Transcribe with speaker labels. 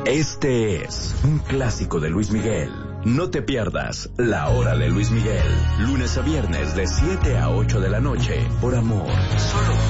Speaker 1: Este es un clásico de Luis Miguel. No te pierdas La Hora de Luis Miguel. Lunes a viernes de 7 a 8 de la noche. Por amor. Solo